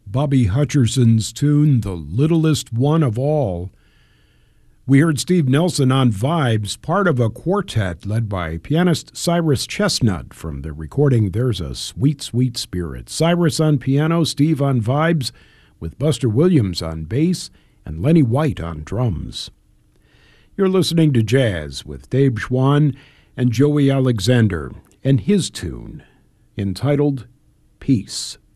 Bobby Hutcherson's tune, The Littlest One of All. We heard Steve Nelson on vibes, part of a quartet led by pianist Cyrus Chestnut from the recording There's a Sweet, Sweet Spirit. Cyrus on piano, Steve on vibes, with Buster Williams on bass and Lenny White on drums. You're listening to Jazz with Dave Schwann and Joey Alexander and his tune entitled Peace.